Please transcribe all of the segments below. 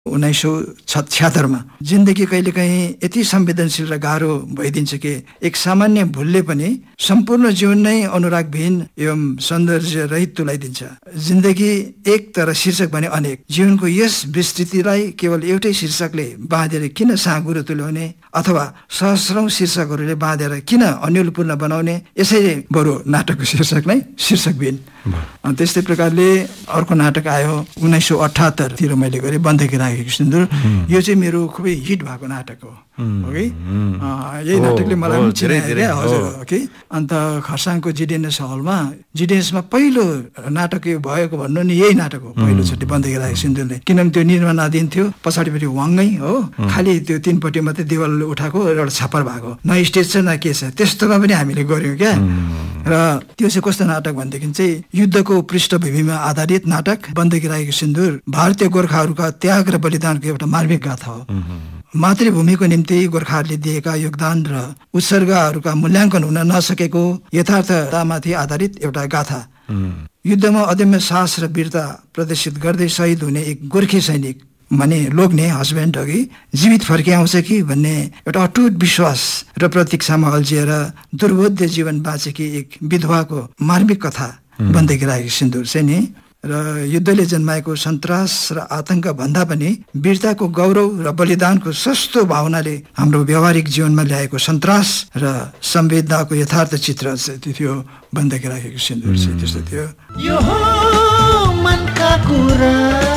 1976 मा जिन्दगी कहिलेकाहीँ यति संवेदनशील र गाह्रो भइदिन्छ कि एक सामान्य भुलले पनि सम्पूर्ण जीवन नै अनुरागविहीन एवं सौन्दर्य रहित तुलाइदिन्छ। जिन्दगी एक तर शीर्षक भने अनेक। जीवनको यस विस्तृतिलाई केवल एउटै शीर्षकले बाँधेर किन साँघुरो तुल्याउने अथवा सहस्रौं शीर्षकहरूले बाँधेर किन अन्यलपूर्ण बनाउने? यसैले बरु नाटकको शीर्षक नै शीर्षकविहीन। त्यस्तै प्रकारले अर्को नाटक आयो 1978 तिर मैले गरेँ, बन्देकी राखेको सिन्दुर। यो चाहिँ मेरो खुबै हिट भएको नाटक हो कि यही नाटकले मलाई पनि चिनायो हजुर कि। अन्त खरसाङको जिडिएनएस हलमा जिडिएनएसमा पहिलो नाटक भएको भन्नु नि यही नाटक हो, पहिलोचोटि बन्देकी राखेको सिन्दुरले। किनभने त्यो निर्माणाधीन थियो, पछाडिपट्टि वाङ्गै हो, खालि त्यो तीनपट्टि मात्रै देवालले उठाएको एउटा छापर भएको, न स्टेज छ न के छ। त्यस्तोमा पनि हामीले गऱ्यौँ क्या। र त्यो चाहिँ कस्तो नाटक भनेदेखि चाहिँ युद्धको पृष्ठभूमिमा आधारित नाटक बन्देकी राखेको सिन्दुर भारतीय गोर्खाहरूका त्याग र बलिदानको एउटा मार्मिक गाथा हो। मातृभूमिको निम्ति गोर्खाहरूले दिएका योगदान र उत्सर्गहरूका मूल्याङ्कन हुन नसकेको यथार्थतामाथि आधारित एउटा गाथा। युद्धमा अदम्य साहस र वीरता प्रदर्शित गर्दै शहीद हुने एक गोर्खे सैनिक माने लोग्ने हस्बेन्ड अघि जीवित फर्किआउँछ कि भन्ने एउटा अटुट विश्वास र प्रतीक्षामा अल्झिएर दुर्बोध्य जीवन बाँचेकी एक विधवाको मार्मिक कथा बन्देकी राखेको सिन्दुर चाहिँ नि। र युद्धले जन्माएको सन्तास र आतंक भन्दा पनि वीरताको गौरव र बलिदानको सस्तो भावनाले हाम्रो व्यावहारिक जीवनमा ल्याएको सन्तास र संवेदनाको यथार्थ चित्र थियो बन्देकी राखेको सिन्दुर चाहिँ त्यस्तो थियो। यो मनका कुरा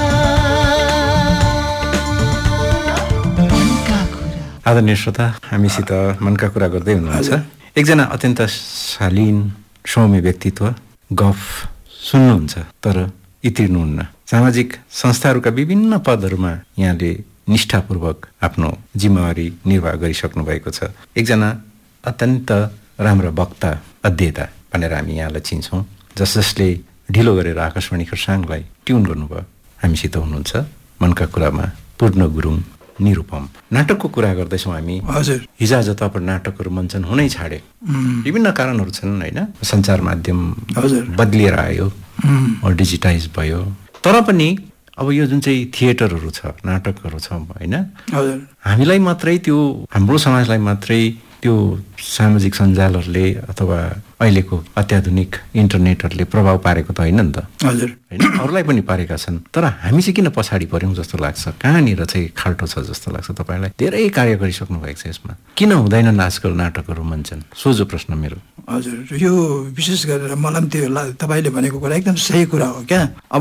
आदरणीय श्रोता, हामीसित मनका कुरा गर्दै हुनुहुन्छ एकजना अत्यन्त शालीन सौम्य व्यक्तित्व। गफ सुन्नुहुन्छ तर इतिर्नुहुन्न। सामाजिक संस्थाहरूका विभिन्न पदहरूमा यहाँले निष्ठापूर्वक आफ्नो जिम्मेवारी निर्वाह गरिसक्नु भएको छ। एकजना अत्यन्त राम्रो वक्ता अध्येता भनेर हामी यहाँलाई चिन्छौँ, जसले ढिलो गरेर आकाशवाणी खरसाङलाई ट्युन गर्नुभयो। हामीसित हुनुहुन्छ मनका कुरामा पूर्ण गुरुङ निरुपम। नाटकको कुरा गर्दैछौँ हामी। हजुर, हिजोआज त अब नाटकहरू मञ्चन हुनै छाडे, विभिन्न कारणहरू छन् होइन। सञ्चार माध्यम बदलिएर आयो, डिजिटाइज भयो, तर पनि अब यो जुन चाहिँ थिएटरहरू छ, नाटकहरू छ होइन, हामीलाई मात्रै त्यो हाम्रो समाजलाई मात्रै त्यो सामाजिक सञ्जालहरूले अथवा अहिलेको अत्याधुनिक इन्टरनेटहरूले प्रभाव पारेको त होइन नि त। हजुर, होइन, अरूलाई पनि पारेका छन्। तर हामी चाहिँ किन पछाडि पर्यौँ जस्तो लाग्छ? कहाँनिर चाहिँ खाल्टो छ जस्तो लाग्छ तपाईँलाई? धेरै कार्य गरिसक्नु भएको छ यसमा, किन हुँदैनन् आजकल नाटकहरू मञ्चन? सोझो प्रश्न मेरो। हजुर, यो विशेष गरेर मलाई त्यो तपाईँले भनेको कुरा एकदम सही कुरा हो क्या। अब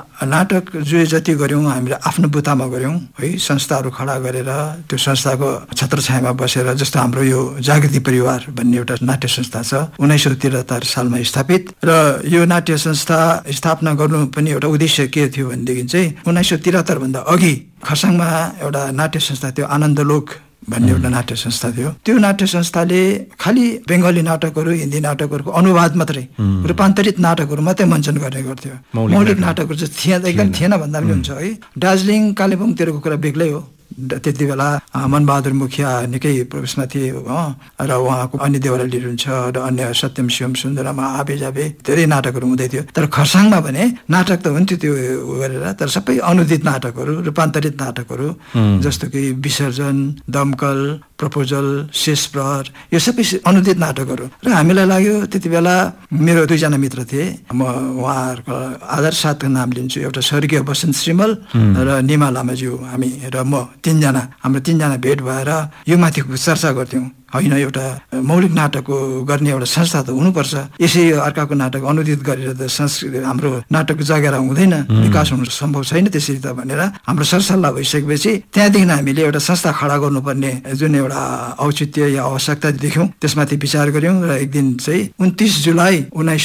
नाटक जो जति गऱ्यौँ हामीले आफ्नो बुतामा गऱ्यौँ है, संस्थाहरू खडा गरेर त्यो संस्थाको छत्रछायामा बसेर, जस्तो हाम्रो यो जागृति परिवार भन्ने एउटा नाट्य संस्था छ 1973 सालमा स्थापित। र यो नाट्य संस्था स्थापना गर्नु पनि एउटा उद्देश्य के थियो भनेदेखि चाहिँ 1973 भन्दा अघि खरसाङमा एउटा नाट्य संस्था थियो, आनन्दलोक भन्ने एउटा नाट्य संस्था थियो। त्यो नाट्य संस्थाले खालि बङ्गाली नाटकहरू, हिन्दी नाटकहरूको अनुवाद मात्रै, रूपान्तरित नाटकहरू मात्रै मञ्चन गर्ने गर्थ्यो। मौलिक नाटकहरू चाहिँ एकदम थिएन भन्दा पनि हुन्छ है। दार्जिलिङ कालेबुङतिरको कुरा बेग्लै हो। त्यति बेला मनबहादुर मुखिया निकै प्रवेशमा थिए र उहाँको अन्य देवरालीहरू हुन्छ र अन्य सत्यम शिवम सुन्दरमा आबेजाबे धेरै नाटकहरू हुँदै थियो। तर खरसाङमा भने नाटक त हुन्थ्यो त्यो गरेर, तर सबै अनुदित नाटकहरू, रूपान्तरित नाटकहरू, जस्तो कि विसर्जन, दमकल, प्रपोजल, शेष प्रहर, यो सबै अनुदित नाटकहरू। र हामीलाई लाग्यो त्यति बेला, मेरो दुईजना मित्र थिए, म उहाँहरूको आधार साथको नाम लिन्छु, एउटा स्वर्गीय बसन्त श्रीमल र निमा लामाज्यू, हामी र म हाम्रो तिनजना भेट भएर यो माथि चर्चा गर्थ्यौँ। होइन, एउटा मौलिक नाटकको गर्ने एउटा संस्था त हुनुपर्छ। यसै अर्काको नाटक अनुदित गरेर त संस्कृति हाम्रो नाटकको जगेरा हुँदैन, विकास हुनु सम्भव छैन त्यसरी त भनेर हाम्रो सरसल्लाह भइसकेपछि त्यहाँदेखि हामीले एउटा संस्था खडा गर्नुपर्ने जुन एउटा औचित्य या आवश्यकता देख्यौँ, त्यसमाथि विचार गऱ्यौँ। र एक दिन चाहिँ 29 जुलाई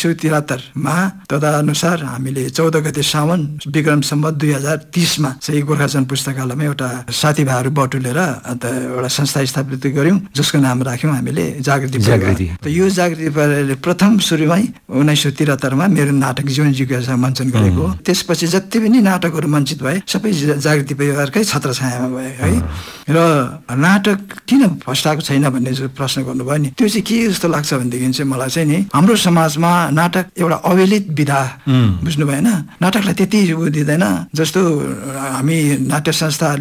1973 मा तदनुसार हामीले 14 गते साउन विक्रम सम्वत 2030 मा चाहिँ गोर्खाजन पुस्तकालयमा एउटा साथीभाइहरू बटुलेर अन्त एउटा संस्था स्थापित गऱ्यौँ, जसको नाम नाम राख्यौँ हामीले जागृति। जागृति। यो जागृति परिवारले प्रथम सुरुमै 1973 मेरो नाटक जीवन जिज्ञासा मञ्चन गरेको। त्यसपछि जति पनि नाटकहरू मञ्चित भए सबै जागृति परिवारकै छत्रछायामा भए है। र नाटक किन फस्टाएको छैन भन्ने जो प्रश्न गर्नुभयो नि, त्यो चाहिँ के जस्तो लाग्छ भनेदेखि चाहिँ मलाई चाहिँ नि हाम्रो समाजमा नाटक एउटा अवहेलित विधा बुझ्नु भएन। नाटकलाई त्यति दिँदैन जस्तो हामी नाट्य संस्था